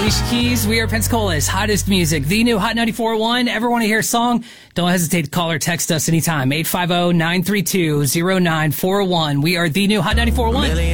Alicia Keys, we are Pensacola's hottest music. The new Hot 94.1. Ever want to hear a song? Don't hesitate to call or text us anytime. 850-932-0941. We are the new Hot 94.1.